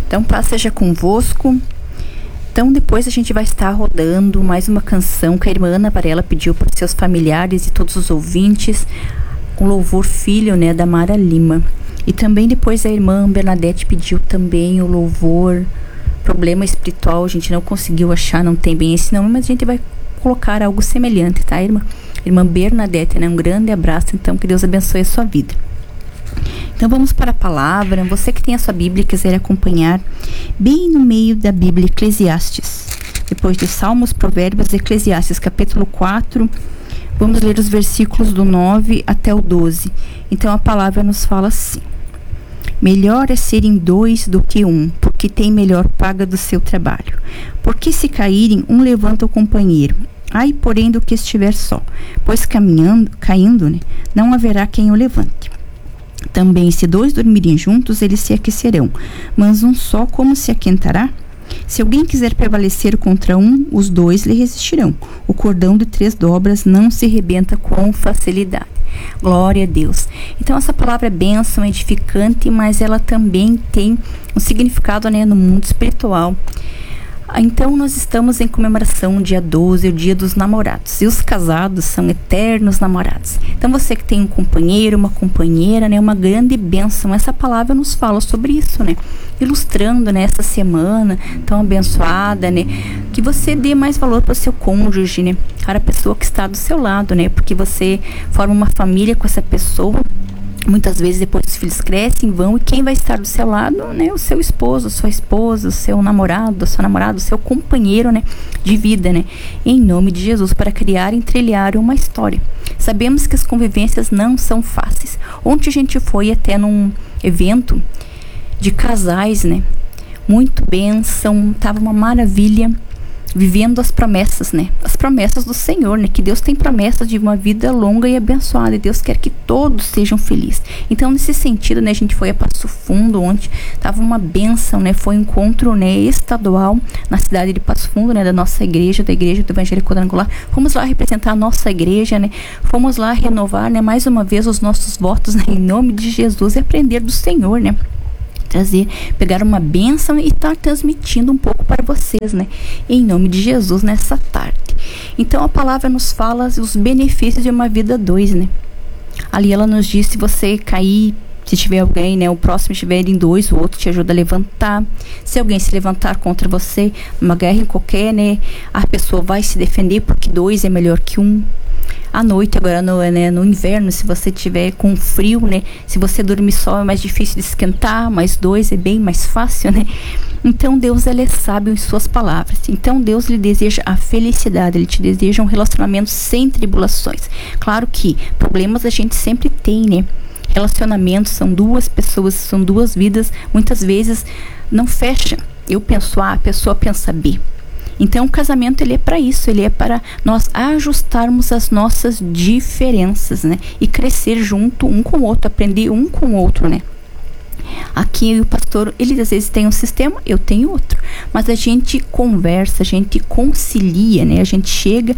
Então, paz seja convosco. Então, depois a gente vai estar rodando mais uma canção que a irmã Ana Varela pediu para seus familiares e todos os ouvintes, o louvor Filho, né, da Mara Lima. E também depois a irmã Bernadette pediu também o louvor Problema Espiritual. A gente não conseguiu achar, não tem bem esse nome, mas a gente vai colocar algo semelhante, tá, irmã? Irmã Bernadette, né? Um grande abraço, então, que Deus abençoe a sua vida. Então vamos para a palavra. Você que tem a sua Bíblia e quiser acompanhar, bem no meio da Bíblia, Eclesiastes. Depois de Salmos, Provérbios, Eclesiastes, capítulo 4, vamos ler os versículos do 9 até o 12. Então a palavra nos fala assim: melhor é serem dois do que um, porque tem melhor paga do seu trabalho. Porque se caírem, um levanta o companheiro. Ai, porém, do que estiver só, pois caindo, né, não haverá quem o levante. Também, se dois dormirem juntos, eles se aquecerão, mas um só como se aquentará? Se alguém quiser prevalecer contra um, os dois lhe resistirão. O cordão de 3 dobras não se rebenta com facilidade. Glória a Deus. Então essa palavra é bênção, edificante, mas ela também tem um significado, né, no mundo espiritual. Então nós estamos em comemoração, dia 12, o dia dos namorados. E os casados são eternos namorados. Então você que tem um companheiro, uma companheira, né, uma grande bênção. Essa palavra nos fala sobre isso, né? Ilustrando, né, essa semana tão abençoada, né? Que você dê mais valor para o seu cônjuge, né? Para a pessoa que está do seu lado, né? Porque você forma uma família com essa pessoa. Muitas vezes depois os filhos crescem, vão, e quem vai estar do seu lado, né? O seu esposo, sua esposa, o seu namorado, a sua namorada, o seu companheiro, né? De vida, né? Em nome de Jesus, para criar e trilhar uma história. Sabemos que as convivências não são fáceis. Ontem a gente foi até num evento de casais, né? Muito bênção, tava uma maravilha, vivendo as promessas, né? As promessas do Senhor, né? Que Deus tem promessas de uma vida longa e abençoada, e Deus quer que todos sejam felizes. Então, nesse sentido, né? A gente foi a Passo Fundo, onde tava uma bênção, né? Foi um encontro, né, estadual na cidade de Passo Fundo, né? Da nossa igreja, da Igreja do Evangelho Quadrangular. Fomos lá representar a nossa igreja, né? Fomos lá renovar, né, mais uma vez os nossos votos, né, em nome de Jesus, e aprender do Senhor, né? Pegar uma bênção e estar transmitindo um pouco para vocês, né? Em nome de Jesus, nessa tarde. Então a palavra nos fala os benefícios de uma vida 2, né? Ali ela nos diz: se você cair, se tiver alguém, né, o próximo estiver em 2, o outro te ajuda a levantar. Se alguém se levantar contra você, uma guerra em qualquer, né, a pessoa vai se defender, porque 2 é melhor que 1. À noite, agora no inverno, se você tiver com frio, né? Se você dormir só, é mais difícil de esquentar, mas 2 é bem mais fácil, né? Então Deus, ele é sábio em suas palavras. Então Deus lhe deseja a felicidade, ele te deseja um relacionamento sem tribulações. Claro que problemas a gente sempre tem, né? Relacionamentos são 2 pessoas, são 2 vidas, muitas vezes não fecha. Eu penso A, a pessoa pensa B. Então o casamento, ele é para isso, ele é para nós ajustarmos as nossas diferenças, né? E crescer junto um com o outro, aprender um com o outro, né? Aqui eu e o pastor, ele às vezes tem um sistema, eu tenho outro, mas a gente conversa, a gente concilia, né? A gente chega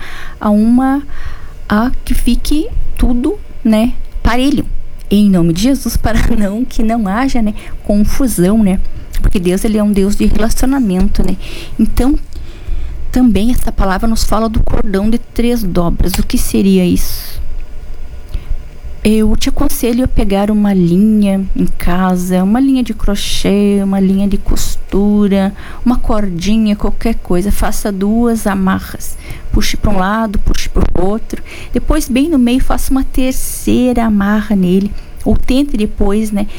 a que fique tudo, né, parelho, em nome de Jesus, para que não haja, né, confusão, né? Porque Deus, ele é um Deus de relacionamento, né? Então também essa palavra nos fala do cordão de 3 dobras. O que seria isso? Eu te aconselho a pegar uma linha em casa, uma linha de crochê, uma linha de costura, uma cordinha, qualquer coisa. Faça 2 amarras. Puxe para um lado, puxe para o outro. Depois, bem no meio, faça uma 3ª amarra nele. Ou tente depois, né,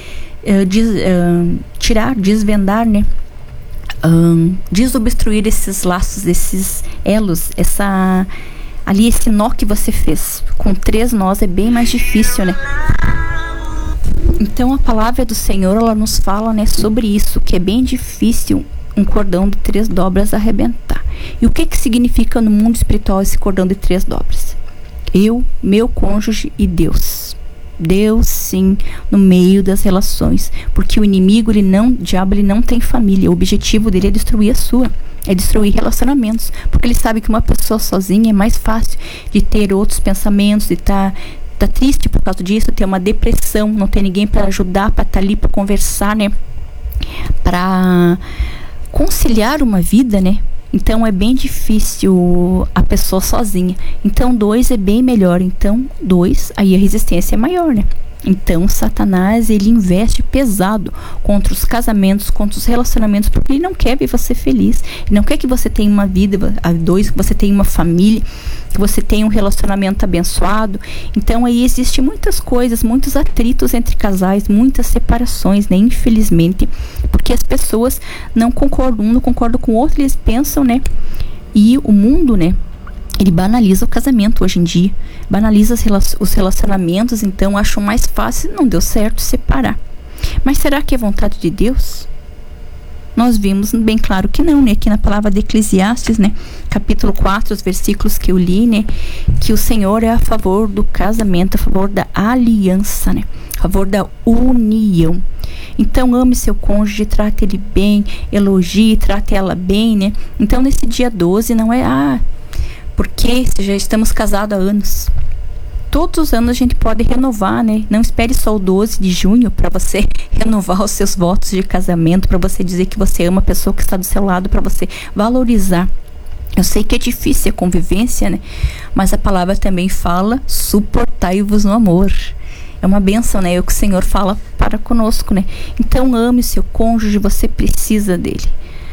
desvendar, né? Desobstruir esses laços, esses elos, esse nó que você fez. Com 3 nós é bem mais difícil, né? Então a palavra do Senhor, ela nos fala, né, sobre isso, que é bem difícil um cordão de 3 dobras arrebentar. E o que significa no mundo espiritual esse cordão de 3 dobras? Eu, meu cônjuge e Deus. Deus, sim, no meio das relações, porque o inimigo, o diabo, ele não tem família. O objetivo dele é destruir a sua, é destruir relacionamentos, porque ele sabe que uma pessoa sozinha é mais fácil de ter outros pensamentos, de estar triste por causa disso, ter uma depressão, não ter ninguém para ajudar, para estar ali, para conversar, né? para conciliar uma vida, né? Então é bem difícil a pessoa sozinha. Então 2 é bem melhor. Então 2, aí a resistência é maior, né? Então Satanás, ele investe pesado contra os casamentos, contra os relacionamentos, porque ele não quer ver você feliz. Ele não quer que você tenha uma vida a 2, que você tenha uma família, que você tenha um relacionamento abençoado. Então aí existe muitas coisas, muitos atritos entre casais, muitas separações, né? Infelizmente, porque as pessoas não concordam, um não concorda com o outro, eles pensam, né? E o mundo, né? Ele banaliza o casamento hoje em dia, banaliza os relacionamentos, então acham mais fácil, não deu certo, separar. Mas será que é vontade de Deus? Nós vimos bem claro que não, né? Aqui na palavra de Eclesiastes, né? Capítulo 4, os versículos que eu li, né? Que o Senhor é a favor do casamento, a favor da aliança, né? A favor da união. Então ame seu cônjuge, trate ele bem, elogie, trate ela bem, né? Então nesse dia 12 não é, porque já estamos casados há anos. Todos os anos a gente pode renovar, né? Não espere só o 12 de junho para você renovar os seus votos de casamento, para você dizer que você ama a pessoa que está do seu lado, para você valorizar. Eu sei que é difícil a convivência, né? Mas a palavra também fala: suportai-vos no amor. É uma bênção, né? É o que o Senhor fala para conosco, né? Então ame o seu cônjuge, você precisa dele.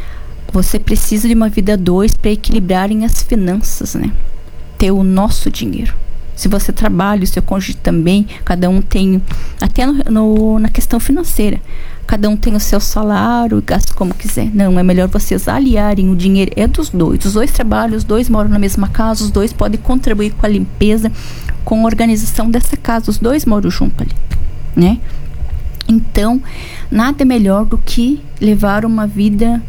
Você precisa de uma vida 2 para equilibrarem as finanças, né? Ter o nosso dinheiro. Se você trabalha, o seu cônjuge também, cada um tem, até na questão financeira, cada um tem o seu salário, gasta como quiser. Não, é melhor vocês aliarem, o dinheiro é dos dois. Os 2 trabalham, os 2 moram na mesma casa, os 2 podem contribuir com a limpeza, com a organização dessa casa, os 2 moram junto ali, né? Então, nada é melhor do que levar uma vida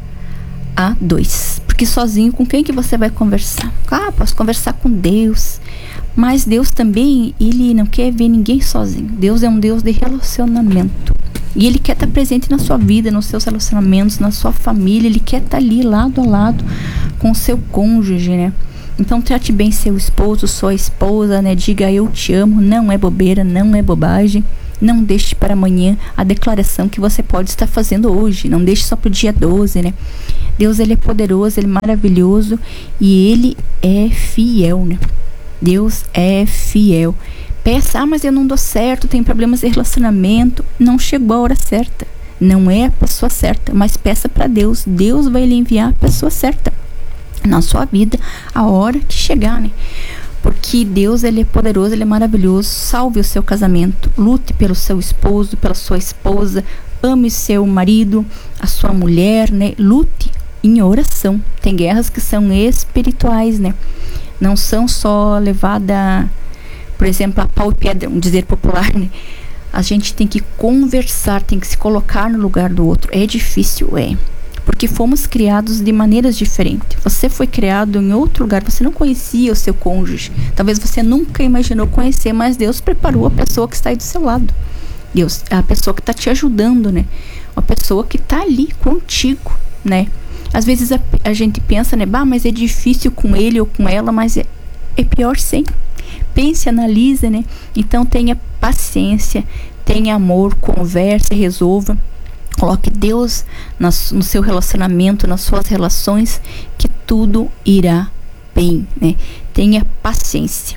a 2, porque sozinho com quem que você vai conversar? Posso conversar com Deus, mas Deus também, ele não quer ver ninguém sozinho. Deus é um Deus de relacionamento, e ele quer estar presente na sua vida, nos seus relacionamentos, na sua família. Ele quer estar ali lado a lado com o seu cônjuge, né? Então trate bem seu esposo, sua esposa, né? Diga eu te amo, não é bobeira, não é bobagem. Não deixe para amanhã a declaração que você pode estar fazendo hoje. Não deixe só para o dia 12, né? Deus, ele é poderoso, ele é maravilhoso e ele é fiel, né? Deus é fiel. Peça, mas eu não dou certo, tenho problemas de relacionamento. Não chegou a hora certa. Não é a pessoa certa, mas peça para Deus. Deus vai lhe enviar a pessoa certa na sua vida, a hora que chegar, né? Porque Deus, ele é poderoso, ele é maravilhoso. Salve o seu casamento, lute pelo seu esposo, pela sua esposa, ame seu marido, a sua mulher, né? Lute em oração. Tem guerras que são espirituais, né? Não são só levadas, por exemplo, a pau e pedra, um dizer popular, né? A gente tem que conversar, tem que se colocar no lugar do outro. É difícil, porque fomos criados de maneiras diferentes. Você foi criado em outro lugar, você não conhecia o seu cônjuge. Talvez você nunca imaginou conhecer, mas Deus preparou a pessoa que está aí do seu lado. Deus é a pessoa que está te ajudando, né? Uma pessoa que está ali contigo, né? Às vezes a gente pensa, né? Mas é difícil com ele ou com ela, mas é pior sim. Pense, analise, né? Então tenha paciência, tenha amor, converse, resolva. Coloque Deus no seu relacionamento, nas suas relações, que tudo irá bem, né? Tenha paciência.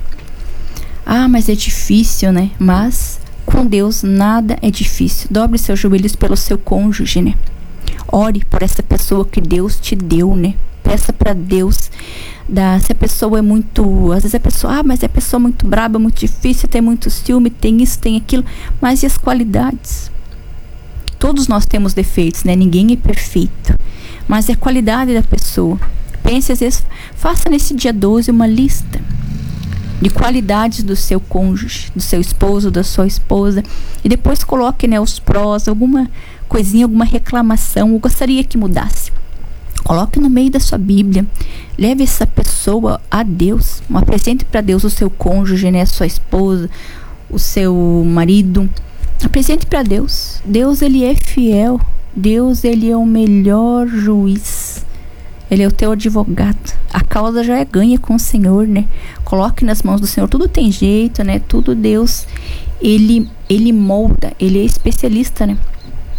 Mas é difícil, né? Mas com Deus nada é difícil. Dobre seus joelhos pelo seu cônjuge, né? Ore por essa pessoa que Deus te deu, né? Peça para Deus. Se a pessoa é muito... Às vezes a pessoa... mas é a pessoa muito braba, muito difícil, tem muito ciúme, tem isso, tem aquilo. Mas e as qualidades? Todos nós temos defeitos, né? Ninguém é perfeito. Mas é a qualidade da pessoa. Pense, às vezes, faça nesse dia 12 uma lista de qualidades do seu cônjuge, do seu esposo, da sua esposa. E depois coloque, né, os prós, alguma coisinha, alguma reclamação. Eu gostaria que mudasse. Coloque no meio da sua Bíblia. Leve essa pessoa a Deus. Apresente para Deus o seu cônjuge, né? A sua esposa, o seu marido. Apresente para Deus. Deus, ele é fiel. Deus, ele é o melhor juiz. Ele é o teu advogado. A causa já é ganha com o Senhor, né? Coloque nas mãos do Senhor. Tudo tem jeito, né? Tudo Deus, ele molda. Ele é especialista, né?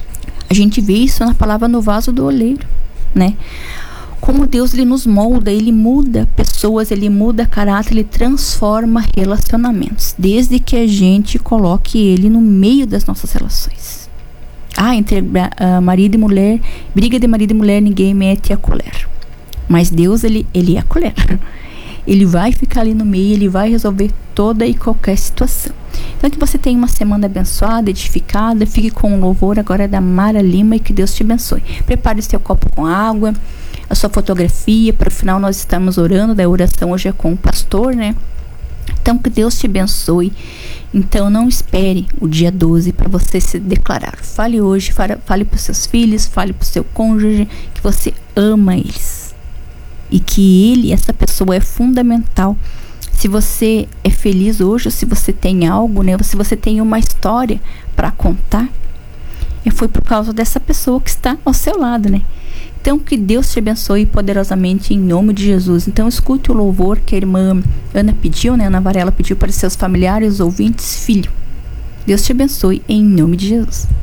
A gente vê isso na palavra no vaso do oleiro, né? Como Deus, ele nos molda, ele muda pessoas, ele muda caráter, ele transforma relacionamentos, desde que a gente coloque ele no meio das nossas relações. Entre marido e mulher, briga de marido e mulher, ninguém mete a colher. Mas Deus, ele é a colher. Ele vai ficar ali no meio, ele vai resolver toda e qualquer situação. Então que você tenha uma semana abençoada, edificada. Fique com o louvor agora da Mara Lima e que Deus te abençoe. Prepare o seu copo com água, a sua fotografia. Para o final nós estamos orando, da oração hoje é com o pastor, né? Então que Deus te abençoe. Então não espere o dia 12 para você se declarar. Fale hoje, fale para os seus filhos, fale para o seu cônjuge que você ama eles. E que essa pessoa é fundamental. Se você é feliz hoje, ou se você tem algo, né? Se você tem uma história para contar, foi por causa dessa pessoa que está ao seu lado, né? Então que Deus te abençoe poderosamente em nome de Jesus. Então escute o louvor que a irmã Ana pediu, né? Ana Varela pediu para seus familiares, ouvintes, filho. Deus te abençoe em nome de Jesus.